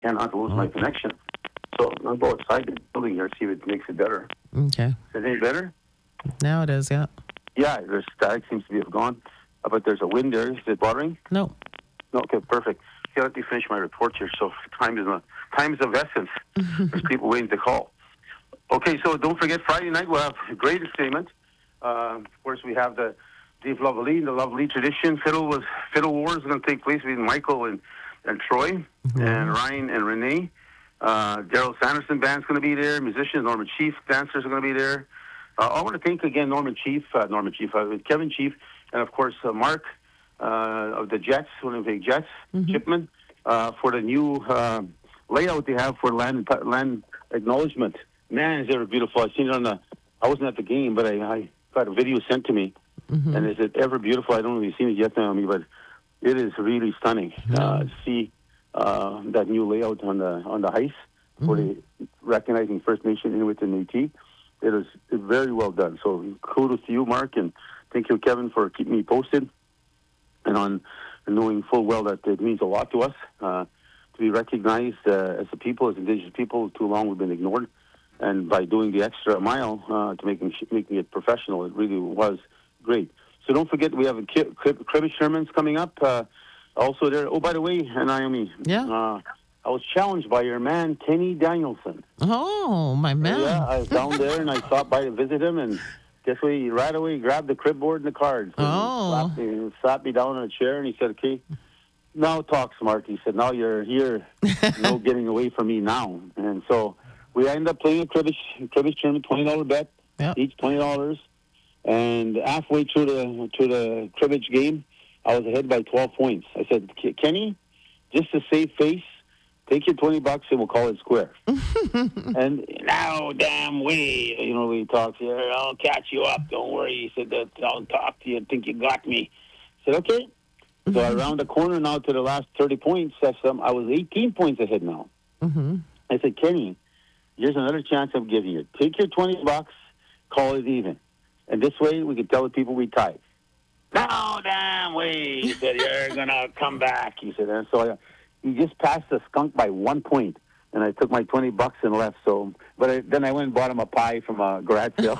Cannot lose my connection. So I'll go outside the building here, see if it makes it better. Okay. Is it any better? Now it is, yeah. Yeah, there's static seems to be gone. But there's a wind there. Is it bothering? No. No, okay, perfect. Okay, let me finish my report here. So time is of essence. There's people waiting to call. Okay, so don't forget Friday night we'll have a great entertainment. Of course, we have the Dave Lovely, the Lovely tradition. Fiddle War is going to take place between Michael and Troy and Ryan and Renee. Daryl Sanderson band's going to be there. Musicians, Norman Chief dancers are going to be there. I want to thank again Kevin Chief, and of course Mark of the Jets, Winnipeg Jets, Chipman, for the new layout they have for land acknowledgement. Man, is it beautiful! I've seen it I wasn't at the game, but I got a video sent to me, and is it ever beautiful? I don't know if you've seen it yet, Naomi, but it is really stunning. See that new layout on the ice for the recognizing First Nation Inuit and Métis. It is very well done. So kudos to you, Mark, and thank you, Kevin, for keeping me posted and on knowing full well that it means a lot to us to be recognized as a people, as Indigenous people. Too long we've been ignored, and by doing the extra mile to making it professional, it really was great. So don't forget we have a cribbage tournaments coming up. Also there. Oh, by the way, Naomi. Yeah. I was challenged by your man, Kenny Danielson. Oh, my man. Yeah, I was down there and I stopped by to visit him, and guess what? He right away grabbed the crib board and the cards. And slapped me down on a chair, and he said, okay, now talk smart. He said, now you're here. No getting away from me now. And so we ended up playing a cribbage tournament, $20 bet, each $20. And halfway through the cribbage game, I was ahead by 12 points. I said, Kenny, just to save face, take your $20 and we'll call it square. And now, damn way, we talked here. I'll catch you up. Don't worry. He said, I'll talk to you. I think you got me. I said, okay. So I round the corner now to the last 30 points. I was 18 points ahead now. I said, Kenny, here's another chance I'm giving you. Take your $20, call it even. And this way we can tell the people we tied. No, damn way. He said, you're going to come back. He said, and so he just passed the skunk by 1 point, and I took my $20 and left. So, then I went and bought him a pie from a garage sale.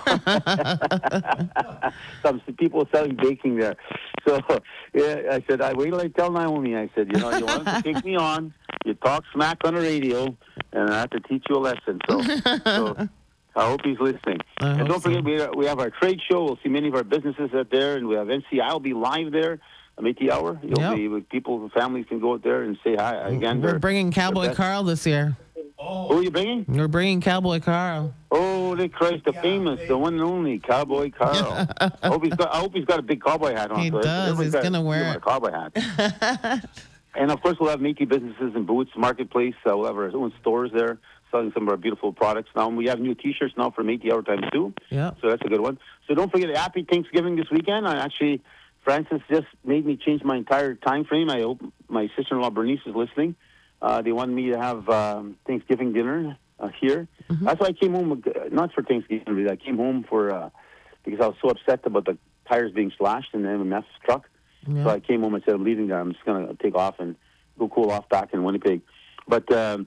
Some people selling baking there. So, yeah, I said, wait till I tell Naomi. I said, you want to take me on. You talk smack on the radio, and I have to teach you a lesson. So I hope he's listening. And don't forget, we have our trade show. We'll see many of our businesses out there, and we have NCI will be live there. Métis Hour. You'll be with people, families can go out there and say hi. Again, we're bringing Cowboy Carl this year. Who are you bringing? We're bringing Cowboy Carl. Holy Christ, the famous, the one and only Cowboy Carl. I hope he's got a big cowboy hat on. He does. He's going to wear a cowboy hat. And of course, we'll have Métis businesses and booths, marketplace. We'll have our own stores there selling some of our beautiful products now. And we have new T-shirts now for Métis Hour times 2. Yeah. So that's a good one. So don't forget, happy Thanksgiving this weekend. Francis just made me change my entire time frame. I hope my sister-in-law Bernice is listening. They wanted me to have Thanksgiving dinner here. That's why I came home, not for Thanksgiving, I came home because I was so upset about the tires being slashed in the MMS truck. Yeah. So I came home and said, I'm leaving there. I'm just going to take off and go cool off back in Winnipeg. But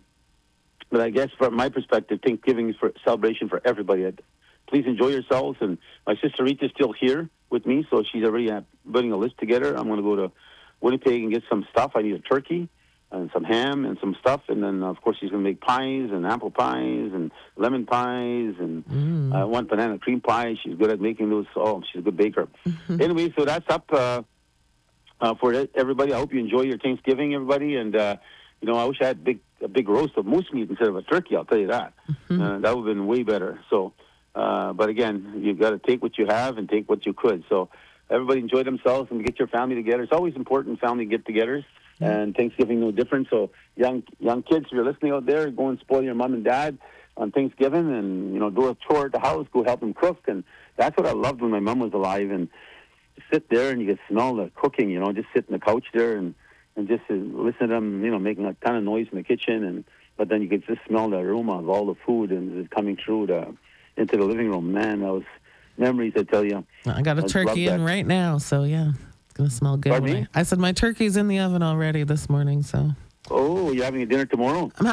I guess from my perspective, Thanksgiving is for celebration for everybody. Please enjoy yourselves. And my sister Rita's still here with me, so she's already putting a list together. I'm going to go to Winnipeg and get some stuff. I need a turkey and some ham and some stuff. And then, of course, she's going to make pies and apple pies and lemon pies and one banana cream pie. She's good at making those. Oh, she's a good baker. Anyway, so that's up for everybody. I hope you enjoy your Thanksgiving, everybody. And, I wish I had a big roast of moose meat instead of a turkey, I'll tell you that. That would have been way better. So, but again, you've got to take what you have and take what you could. So everybody enjoy themselves and get your family together. It's always important, family get-togethers, and Thanksgiving no different. So young kids, if you're listening out there, go and spoil your mom and dad on Thanksgiving and, do a chore at the house, go help them cook. And that's what I loved when my mom was alive. And sit there and you could smell the cooking, just sit in the couch there and just listen to them, making a ton of noise in the kitchen. But then you could just smell the aroma of all the food and coming through into the living room. Man, those memories, I tell you. I got a turkey in right now, so yeah, it's going to smell good. Pardon me? I said my turkey's in the oven already this morning, so. Oh, you're having a dinner tomorrow? I'm